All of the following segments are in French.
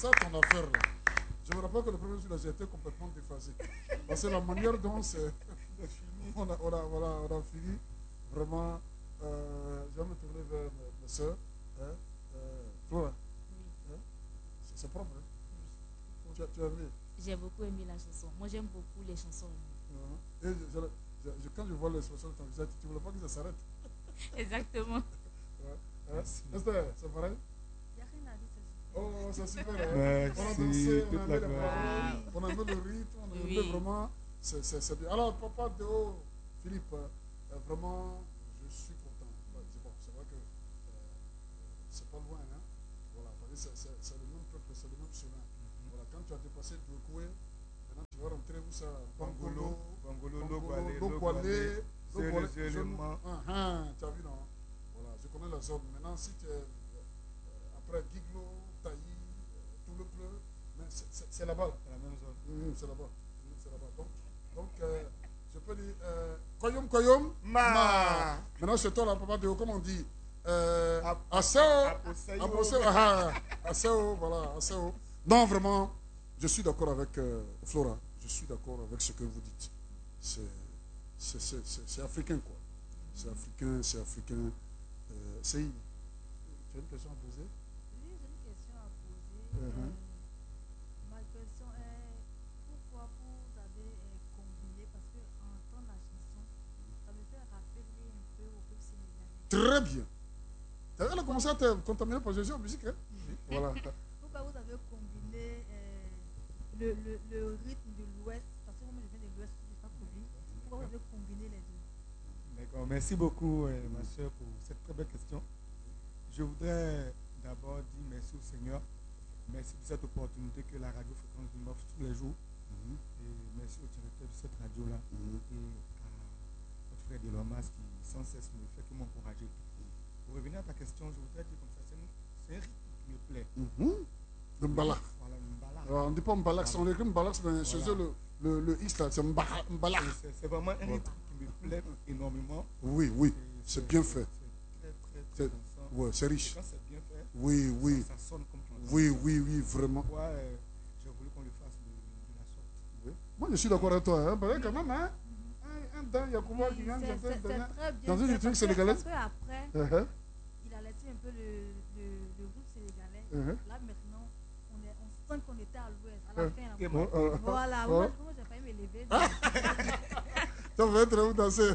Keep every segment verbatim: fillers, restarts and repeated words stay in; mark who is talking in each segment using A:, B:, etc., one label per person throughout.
A: ça ton affaire là. Je me rappelle que le premier jour, j'ai été complètement déphasé. Parce que la manière dont c'est... on, a, on, a, voilà, on a fini. Vraiment, euh, je vais me tourner vers mes, mes soeurs. Hein, euh, Flora, hein, c'est propre. Hein? Oui. Tu, as, tu as aimé?
B: J'ai beaucoup aimé la chanson. Moi, j'aime beaucoup les chansons.
A: Uh-huh. Et je, je, je, quand je vois l'expression de ton visage, tu ne voulais pas que ça s'arrête.
B: Exactement.
A: Ouais. Hein? Esther, c'est pareil?
C: Il n'y a rien à dire, c'est super.
A: Oh, c'est super. Hein?
D: Merci,
A: on a dansé, on a aimé les
D: la
A: paroles, on a aimé le rythme, on a aimé
B: Oui.
A: vraiment. C'est bien. Alors, papa Théo, Philippe, euh, vraiment, je suis content. C'est bon, c'est vrai que euh, c'est pas loin. Hein? Voilà, c'est le même peuple, c'est le même chemin. Mm-hmm. Voilà, quand tu as dépassé Douekoué, maintenant tu vas rentrer où ça? Bangolo,
D: Bangolo,
A: Logwalé,
D: Logwalé,
A: Logwalé,
D: Zélément.
A: Tu as vu, non? Voilà, je connais la zone. Maintenant, si tu es euh, après Guiglo, Taï, euh, tout le bleu, mais c'est là-bas.
D: C'est la même zone.
A: Mmh, c'est là-bas. Mmh, c'est là-bas. Donc, donc euh, je peux dire euh, Koyom Koyom
D: Ma.
A: Ma. Maintenant, chez toi, là, papa de comment on dit euh, Aseo.
D: Aposeo.
A: Aseo, voilà, Aseo. Non, vraiment, je suis d'accord avec euh, Flora. Je suis d'accord avec ce que vous dites. C'est africain, quoi. C'est africain, c'est africain. Euh, c'est... Tu as une question à poser?
C: Oui, j'ai une question à poser.
A: Uh-huh.
C: euh, ma question est, pourquoi vous avez euh, combiné, parce qu'en entendant la chanson, ça me fait rappeler un peu au peuple sénégalais.
A: Très bien. Elle a commencé à te contaminer par Jésus en musique. Hein? Voilà.
C: Pourquoi vous avez combiné euh, le, le, le rythme de l'Ouest, parce que moi je viens de l'Ouest, je ne suis pas connu. Pourquoi vous avez combiné les deux?
D: D'accord, merci beaucoup, euh, ma soeur, pour cette très belle question. Je voudrais d'abord dire merci au Seigneur. Merci pour cette opportunité que la radio Fréquence du m'offre tous les jours. Mm-hmm. Et merci au directeur de cette radio-là. Mm-hmm. Et à notre frère Delomas qui sans cesse me fait que m'encourager. Mm-hmm. Pour revenir à ta question, je voudrais dire comme ça, c'est un rythme qui me plaît.
A: Mm-hmm. Le Mbala.
D: Voilà, le Mbala.
A: Alors, on ne dit pas Mbalax, on écrit Mbalax, mais chez eux, le, le, le East, c'est Mbala.
D: C'est vraiment un rythme qui me plaît énormément.
A: Oui, oui, c'est bien fait.
D: C'est très, très, très dansant.
A: Ouais, c'est riche.
D: Quand c'est bien fait,
A: oui, oui.
D: Ça, ça sonne comme tu entends.
A: Oui, oui, oui, vraiment.
D: Pourquoi euh, j'ai voulu qu'on le fasse de, de la sorte.
A: Oui. Moi, je suis d'accord avec toi. Hein, parce que quand même, hein, un, un temps, il y a Kouba qui vient
C: dans
A: une truc sénégalais.
C: Parce qu'après,
A: uh-huh.
C: il a laissé un peu le, le, le groupe sénégalais.
A: Uh-huh.
C: Là, maintenant, on, est, on sent qu'on était à l'ouest, à la
A: uh-huh.
C: fin.
A: Là, bon, uh-huh.
C: Voilà, uh-huh. moi, moi j'ai failli me lever.
A: Ça va être où danser.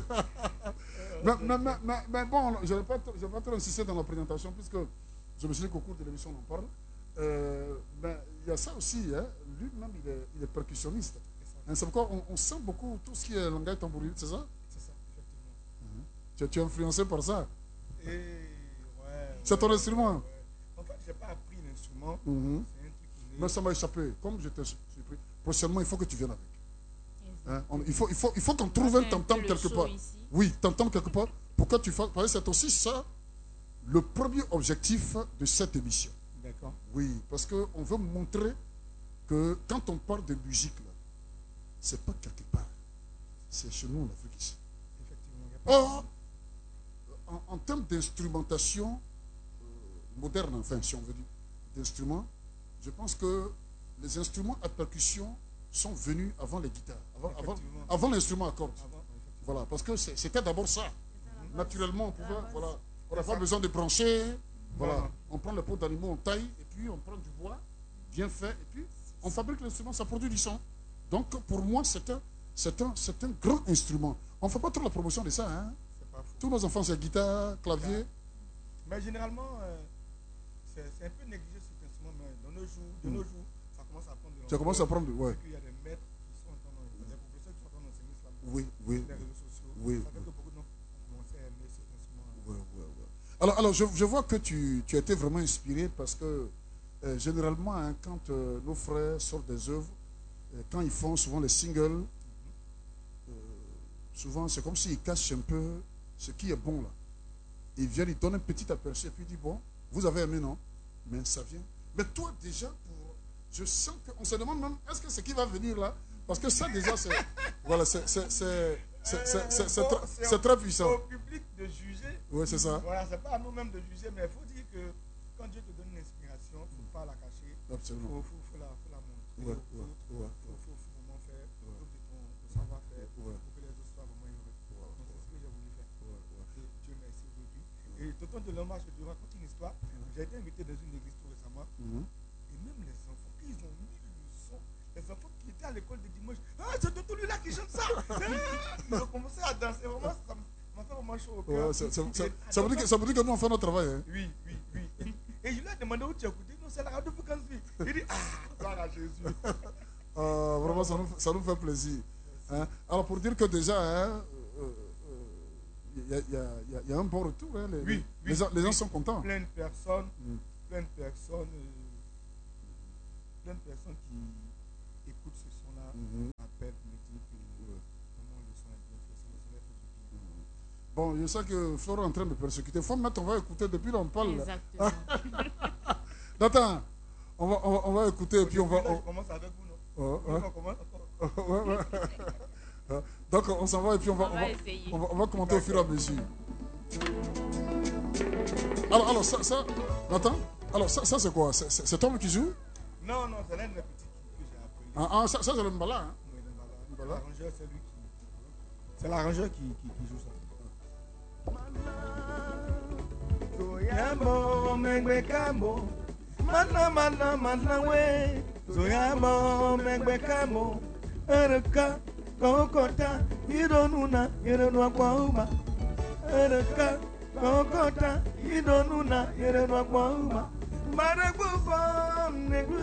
A: mais, mais, mais, mais, mais bon, je ne vais pas, pas trop insister dans la présentation, puisque je me suis dit qu'au cours de l'émission, on en parle. Euh, mais il y a ça aussi, hein, lui-même, il est, il est percussionniste. C'est pourquoi on, on sent beaucoup tout ce qui est langage tambourine, c'est ça?
D: C'est ça, effectivement.
A: Uh-huh. tu, tu es influencé par ça?
D: Et, ouais,
A: c'est
D: ouais,
A: ton instrument?
D: Ouais, ouais. En fait, je n'ai pas appris l'instrument.
A: Uh-huh.
D: C'est un truc qui
A: mais ça m'a échappé. Comme je t'ai surpris, prochainement, il faut que tu viennes avec. Hein? On, il faut, il faut, il faut qu'on trouve un tam-tam quelque part. Ici. Oui, tam-tam quelque part. Pour que tu fasses. Parce que c'est aussi ça le premier objectif de cette émission.
D: D'accord.
A: Oui, parce qu'on veut montrer que quand on parle de musique, là, c'est pas quelque part. C'est chez nous en Afrique ici. Or, en, en termes d'instrumentation euh, moderne, enfin, si on veut dire, d'instruments, je pense que les instruments à percussion sont venus avant les guitares, avant, avant, avant l'instrument à cordes. Voilà, parce que c'était d'abord ça. Mmh. Naturellement, on pouvait, voilà, on n'a pas besoin de brancher. Voilà, on prend le pot d'animaux, on taille, et puis on prend du bois, bien fait, et puis on fabrique l'instrument, ça produit du son. Donc, pour moi, c'est un, un, un grand instrument. On ne fait pas trop la promotion de ça. Hein? Tous nos enfants, c'est guitare, clavier.
D: Mais généralement, euh, c'est un peu négligé cet instrument, mais dans nos jours, de mmh. nos jours, ça commence à prendre de
A: Ça commence à prendre, ouais.
D: Il y a des maîtres qui sont en train de, des professeurs qui sont en train d'enseigner cela.
A: Oui, oui.
D: Les réseaux sociaux.
A: Oui.
D: Ça fait que beaucoup de gens ont commencé à aimer cet instrument.
A: Oui, oui, oui. Alors, alors je, je vois que tu, tu as été vraiment inspiré parce que euh, généralement, hein, quand euh, nos frères sortent des œuvres, euh, quand ils font souvent les singles, euh, souvent c'est comme s'ils cachent un peu ce qui est bon là. Ils viennent, ils donnent un petit aperçu et puis ils disent bon, vous avez aimé, non? Mais ça vient. Mais toi déjà, pour, je sens qu'on se demande même, est-ce que ce qui va venir là? Parce que ça déjà, c'est voilà, c'est très puissant.
D: C'est au public de juger.
A: Oui, c'est ça.
D: Voilà, c'est pas à nous-mêmes de juger, mais il faut dire que quand Dieu te donne une inspiration, il ne faut pas la cacher.
A: Absolument.
D: Il faut, faut, faut, la, faut la montrer.
A: Ouais,
D: aux
A: ouais,
D: autres.
A: ouais,
D: Il faut,
A: ouais.
D: faut, faut vraiment faire
A: Ouais.
D: preuve de ton de savoir-faire
A: Ouais.
D: pour que les autres soient vraiment heureux.
A: Ouais,
D: Donc c'est ce que j'ai voulu faire.
A: Ouais, ouais.
D: Et Dieu merci aujourd'hui. Et tonton de l'homme, je te raconte une histoire. J'ai été invité dans une église tout récemment.
A: Mhm.
D: Et même les enfants, ils ont mis le son. Les enfants qui étaient à l'école de dimanche, ah, c'est tonton lui là qui chante ça. Ah, ils ont commencé à danser. Vraiment, ça m'a fait vraiment chaud au cœur.
A: Ouais, ça, ça, ça,
D: Et-
A: ça veut dire que, ça veut dire que nous on fait notre travail. Hein.
D: Oui, oui, oui. Et, et je lui ai demandé où tu as écouté. Non, c'est la radio Fréquence Vie. Il dit, ah, gloire à Jésus.
A: Euh, vraiment, ça nous, ça nous fait plaisir. Hein. Alors, pour dire que déjà, hein, euh, euh, il y, a- il y a- il y a- il y a un bon retour. Hein, les,
D: Oui,
A: les,
D: oui,
A: les gens, les gens
D: oui.
A: sont contents.
D: Plein de personnes,
A: Mm.
D: plein de personnes, euh, plein de personnes qui écoutent ce son-là,
A: Mhm.
D: appellent, me disent que vraiment le son est bien fait, ça me fait du bien.
A: Bon, je sais que Florent est en train de persécuter. Faut mettre, on va écouter depuis là, on parle. là.
B: Exactement.
A: Attends, on va, on, va, on va écouter et puis on va.
D: Là,
A: on-
D: je commence avec vous, non?
A: Oh,
D: Vous voulez
A: hein.
D: qu'on commence encore?
A: Ouais, ouais. Donc on s'en va et puis on va,
B: On
A: on
B: va
A: va,
B: essayer.
A: on va, on va commenter au fur et à mesure. Alors, alors ça, ça, Nathan, alors ça, ça c'est quoi? C'est- C'est c'est toi qui joue?
D: Non, non, c'est l'un de mes petits que j'ai appelé.
A: Ah, ah, ça, ça c'est le mbala. Hein?
D: Oui, le Mbala.
A: Mbala.
D: L'arrangeur, c'est lui qui. C'est l'arrangeur qui, qui, qui joue ça. Zoyamo mengbe kamo, mana mana mana we. Zoyamo mengbe kamo, ereka kokota, ironuna ironwa kwa uma. Ereka kokota, ironuna ironwa kwa uma. Maragbufa negbu,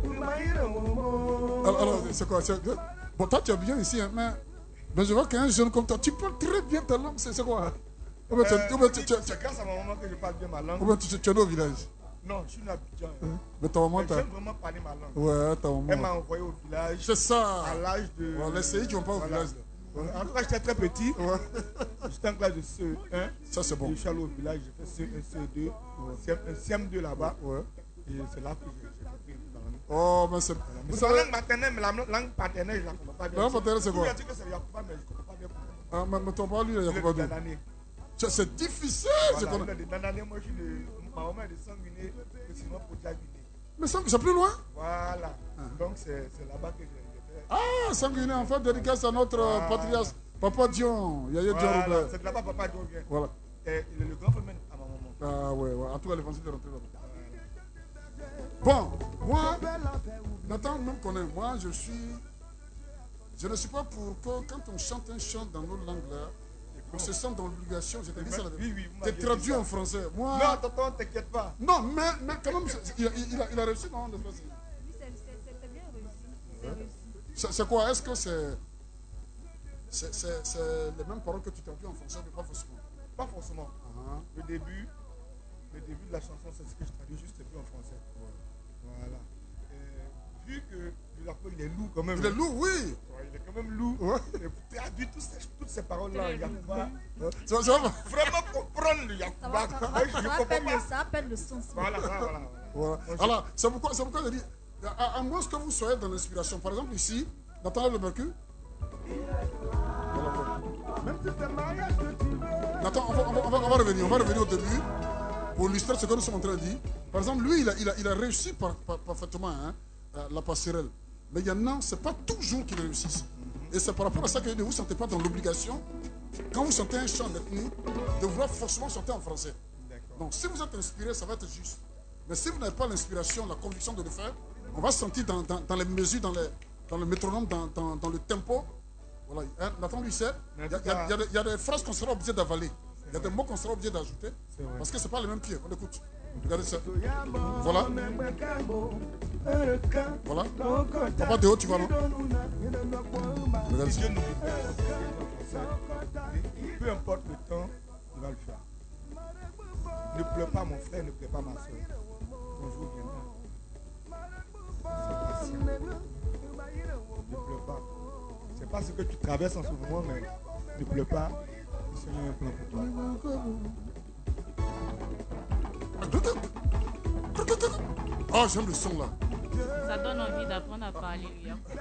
D: umairo.
A: Alors, alors, c'est quoi? c'est- Bon, toi tu es bien ici, hein, mais, mais je vois qu'un jeune comme toi, tu parles très bien ta langue, c'est c'est quoi? Ou bien tu-
D: Euh,
A: ou bien tu- tu- tu-
D: c'est grâce à ma maman que je parle bien ma langue.
A: ou bien tu tu es né au village?
D: Non, je suis une Abidjan.
A: Hein? Mais ta maman,
D: Mais
A: t'as.
D: j'aime vraiment parler ma langue.
A: Ouais, ta
D: Elle m'a
A: maman.
D: envoyé au village
A: C'est ça.
D: à l'âge de.
A: Ouais, les C I qui vont pas au
D: Voilà.
A: village. Là. Ouais.
D: En tout cas, j'étais très petit.
A: Ouais.
D: J'étais en classe de C E un.
A: Ça c'est bon.
D: Je suis allé au village, j'ai fait C E un, C E deux, C M un, C M deux là-bas.
A: Ouais.
D: Et c'est là que j'ai j'ai appris la langue.
A: Oh, mais c'est.
D: Mais
A: Vous
D: c'est la
A: savez,
D: langue maternelle, mais la langue paternelle, je ne la comprends pas bien.
A: La langue paternelle, c'est
D: Tout
A: quoi?
D: le monde dit que c'est Yakuba, mais je ne comprends pas bien.
A: ah, mais, mais ton père, lui, il
D: Il
A: a
D: est
A: pas
D: de
A: de.
D: Dandané.
A: C'est difficile, je
D: Voilà,
A: connais.
D: il est de Dandané, moi je suis de. Ma maman est de Sanguiné, mais sinon pour Diaguiné.
A: Mais ça, c'est plus loin.
D: Voilà. Donc c'est c'est là-bas que j'ai j'ai fait.
A: Ah, Sanguiné, en fait, dédicace à notre euh,
D: Voilà.
A: patriarche, Papa Dion, Yaya Dion
D: Voilà,
A: Robert.
D: c'est de là-bas papa Dion vient.
A: Voilà.
D: Et il est le grand frère même à ma maman.
A: Ah, ouais, ouais. En tout cas, l'évangile est rentré là-bas. Bon, moi, Nathan même connaît. Moi, je suis. Je ne suis pas pour que quand on chante un chant dans nos langues là, on se sent dans l'obligation. Je t'ai dit ça la
D: Oui, oui, vous
A: T'es
D: m'avez
A: traduit
D: dit ça.
A: en français. Moi.
D: Non, tonton, t'inquiète pas.
A: Non, mais, mais quand même, c'est- il, a- il a, il a réussi, non? n'est-ce pas?
C: Oui, c'est- c'est- c'était bien réussi. C'est réussi.
A: C'est c'est quoi? Est-ce que c'est. C'est c'est- c'est les mêmes paroles que tu traduis en français, mais pas forcément.
D: Pas forcément.
A: Ah,
D: Le début, le début de la chanson, c'est ce que je traduis juste et puis en français. Voilà. Euh, vu que le rappeur, il est lourd quand même.
A: il est
D: hein.
A: lourd, oui.
D: Ouais, il est quand même lourd.
A: Ouais.
D: Et traduit toutes ces, toutes ces paroles-là en
B: Très
D: Yakuba.
A: Tu vois, ça va?
D: Vraiment comprendre le
C: Ça
D: Yakuba.
C: va, ça va,
D: Moi, je
C: ça
D: ne
C: va
D: comprends
C: perdre le-
D: pas.
C: ça va perdre le sens.
D: Voilà, voilà, voilà.
A: Voilà.
D: Moi, je-
A: Alors, c'est pourquoi, c'est pourquoi je dis, à, à moins que vous soyez dans l'inspiration. Par exemple, ici, Nathan le Mercure.
D: Même si c'est mariage que tu veux.
A: Nathan, on va, on, va, on, va, on va revenir, on va revenir au début pour illustrer ce que nous sommes en train de dire. Par exemple, lui, il a, il a, il a réussi par, par- parfaitement hein, euh, la passerelle. Mais il y en a, ce n'est pas toujours qu'ils réussissent. Et c'est par rapport à ça que ne vous sentez pas dans l'obligation, quand vous chantez un chant en ethnie, de vouloir forcément chanter en français.
D: D'accord.
A: Donc, si vous êtes inspiré, ça va être juste. Mais si vous n'avez pas l'inspiration, la conviction de le faire, on va se sentir dans, dans, dans les mesures, dans, les, dans le métronome, dans, dans, dans le tempo. Voilà. Hein, Nathan lui sait, il y, a- il y a- il y a des- il y a des phrases qu'on sera obligé d'avaler. Il y a des mots qu'on sera obligé d'ajouter.
D: C'est vrai.
A: Parce que ce n'est pas les mêmes pieds. On écoute. Regardez ça. Voilà. Voilà. Papa de haut, tu vois, non? Regardez
D: Si
A: ça.
D: Dieu nous libère, et peu importe le temps, il va le faire. Ne pleure pas mon frère, ne pleure pas ma soeur. Ton jour viendra. Sois patient. Ne pleure pas. C'est pas ce que tu traverses en ce moment, mais ne pleure pas. Le Seigneur a un plan pour toi.
A: Ah, j'aime le son là.
B: Ça donne envie d'apprendre à parler le Yakuba.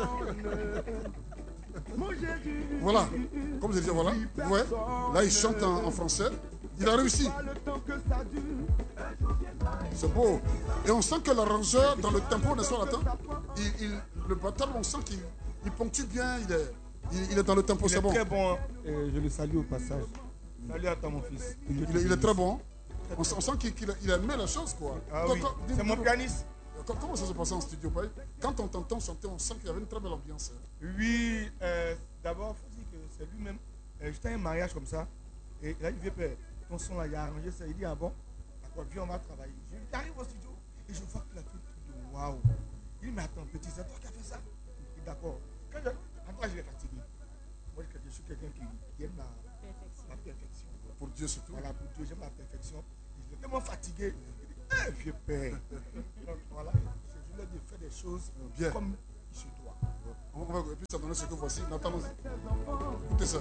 A: Voilà. Comme je disais, voilà. Ouais. Là, il chante en, en français. Il a réussi. C'est beau. Et on sent que l'arrangeur, dans le tempo, n'est-ce pas, Nathan, il, il, le battle, on sent qu'il il ponctue bien, il est, il, il est dans le tempo,
D: Il
A: c'est
D: est
A: bon.
D: très bon. hein. Et je le salue au passage. Salut à toi, mon fils.
A: Il, il est, il est très bon. On, on sent qu'il qu'il a- il aimait la chose, quoi.
D: Ah
A: Quand-
D: oui,
A: quand-
D: c'est mon
A: dis-nous,
D: pianiste.
A: quand- Comment ça se passait en studio, Paye? Quand on t'entend chanter, on sent qu'il y avait une très belle ambiance. hein.
D: Oui, euh, d'abord, il faut dire que c'est lui-même. Euh, J'étais à un mariage comme ça. Et là, il vient, père, ton son là, il a arrangé ça. Il dit, ah bon, d'accord, viens, on va travailler. Je- J'arrive au studio et je vois qu'il a fait le truc de waouh. Il dit, mais attends, petit, c'est toi qui as fait ça. Je dis, d'accord. Quand je, en toi, je l'ai fatigué. Moi, je suis quelqu'un qui, qui aime la, la perfection.
A: Pour Dieu surtout.
D: Voilà, pour Dieu, j'aime la perfection. Je suis tellement fatigué. Je dis, eh, vieux père. Donc voilà, je voulais dire, faire des choses
A: Bien.
D: comme il se doit.
A: On va, et puis ça donne ce que voici. Nathan, écoutez ça.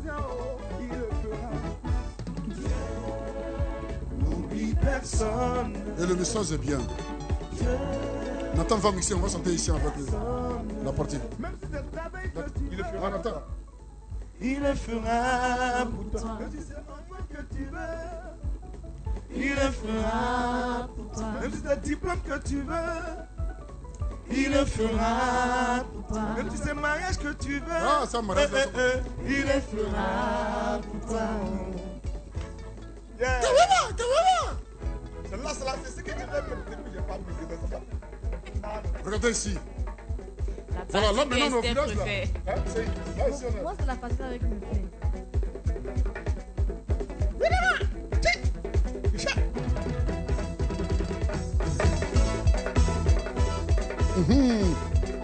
D: N'oublie personne.
A: Et le message est bien. Nathan va mixer, on va chanter ici avec lui. La partie.
D: Il le
A: Ah,
D: fera.
A: Nathan.
D: Il le fera pour toi. Même si c'est l'enfant que tu veux. Il le fera pour toi. Même si c'est le diplôme que tu veux. Il le fera pour toi. Même si c'est le mariage que tu veux.
A: Ah, ça, mariage,
D: Eh, eh, eh, il le fera pour toi. Yeah. Celle-là, celle-là, c'est ce que tu veux depuis que j'ai pas mis ça. Ah, non.
A: Regardez ici.
B: La
A: Voilà, là
B: partie
A: maintenant, nos
B: que Esther
A: villages là.
B: préfère.
A: Hein, c'est- là, ici, on a-
C: Moi, c'est la partie avec mes frères.
A: Mhm.